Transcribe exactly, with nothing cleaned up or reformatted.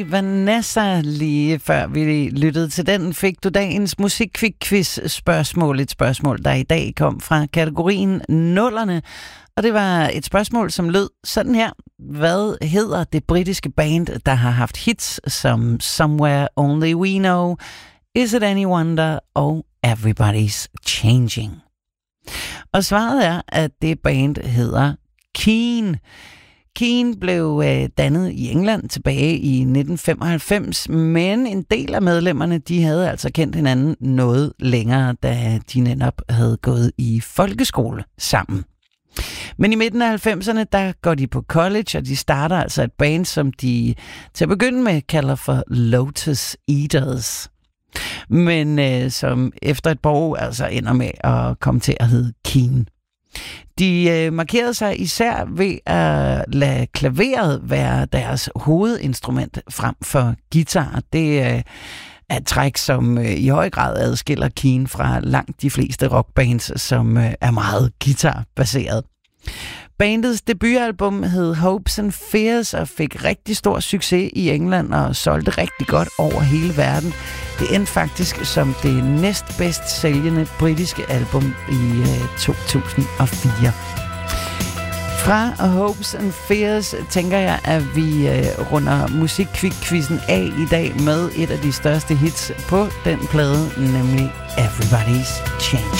Vanessa, lige før vi lyttede til den, fik du dagens musikquiz-spørgsmål. Et spørgsmål, der i dag kom fra kategorien nullerne. Og det var et spørgsmål, som lød sådan her. Hvad hedder det britiske band, der har haft hits som Somewhere Only We Know, Is It Any Wonder og Everybody's Changing? Og svaret er, at det band hedder Keane. Keane blev øh, dannet i England tilbage i nitten femoghalvfems, men en del af medlemmerne, de havde altså kendt hinanden noget længere, da de netop havde gået i folkeskole sammen. Men i midten af halvfemserne, der går de på college, og de starter altså et band, som de til at begynde med kalder for Lotus Eaters. Men øh, som efter et par år altså ender med at komme til at hedde Keane. De øh, markerede sig især ved at lade klaveret være deres hovedinstrument frem for guitar. Det øh, er et træk, som øh, i høj grad adskiller Keane fra langt de fleste rockbands, som øh, er meget guitarbaseret. Bandets debutalbum hed Hopes and Fears og fik rigtig stor succes i England og solgte rigtig godt over hele verden. Det endte faktisk som det næstbedst sælgende britiske album i øh, to tusind og fire. Fra Hopes and Fears tænker jeg, at vi øh, runder musikquizzen af i dag med et af de største hits på den plade, nemlig Everybody's Changing.